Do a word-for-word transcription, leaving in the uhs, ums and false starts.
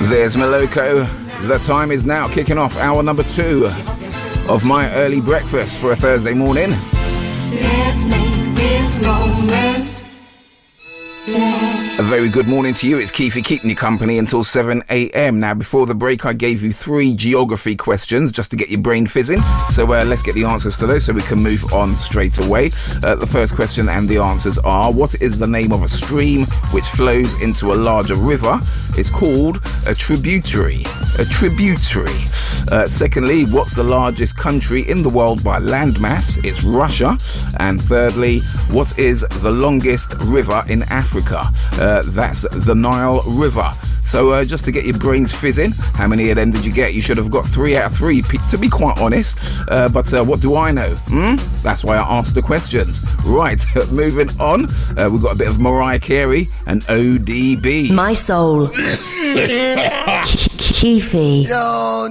There's Moloko. The time is now kicking off hour number two of my early breakfast for a Thursday morning. Let's make this moment last. A very good morning to you. It's Keefy keeping you company until seven a.m. Now, before the break, I gave you three geography questions just to get your brain fizzing. So uh, let's get the answers to those so we can move on straight away. Uh, the first question and the answers are: what is the name of a stream which flows into a larger river? It's called a tributary. A tributary. Uh, secondly, what's the largest country in the world by landmass? It's Russia. And thirdly, what is the longest river in Africa? Uh, that's the Nile River. So uh, just to get your brains fizzing, how many of them did you get? You should have got three out of three, to be quite honest. Uh, but uh, what do I know? Hmm? That's why I asked the questions. Right, moving on. Uh, we've got a bit of Mariah Carey and O D B. My soul. Keefy. Yo.